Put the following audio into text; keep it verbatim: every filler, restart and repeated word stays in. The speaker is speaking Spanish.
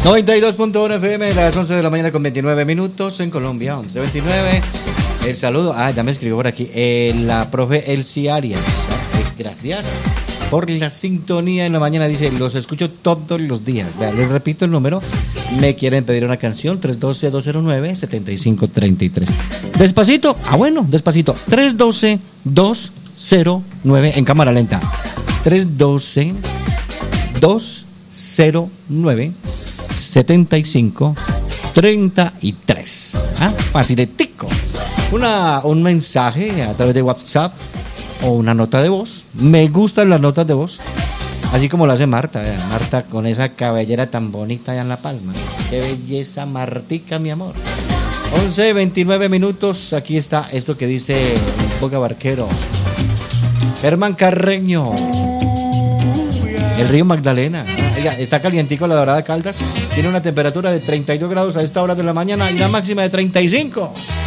noventa y dos punto uno F M, las once de la mañana con veintinueve minutos en Colombia, once veintinueve. El saludo, ah, ya me escribió por aquí, eh, la profe Elsie Arias. Eh, gracias por la sintonía en la mañana. Dice, los escucho todos los días. Vean, les repito el número. Me quieren pedir una canción, tres uno dos, dos cero nueve, siete cinco tres tres. Despacito, ah bueno, despacito. tres uno dos, dos cero nueve en cámara lenta. tres uno dos, dos cero nueve, siete cinco tres tres. ¿Ah? Facilitico. Una, un mensaje a través de WhatsApp o una nota de voz. Me gustan las notas de voz, así como lo hace Marta. ¿eh? Marta con esa cabellera tan bonita allá en La Palma. Qué belleza, Martica, mi amor. once veintinueve minutos. Aquí está esto que dice Boca Barquero. Germán Carreño. El río Magdalena. Oiga, está calientico la Dorada Caldas. Tiene una temperatura de treinta y dos grados a esta hora de la mañana y una máxima de treinta y cinco.